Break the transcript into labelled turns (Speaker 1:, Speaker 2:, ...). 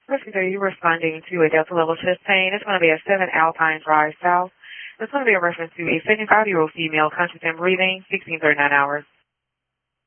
Speaker 1: First, are you responding to a Delta level chest pain? It's going to be a 7 Alpine Drive South. It's going to be a reference to a 75-year-old female, conscious and breathing, 1639 hours.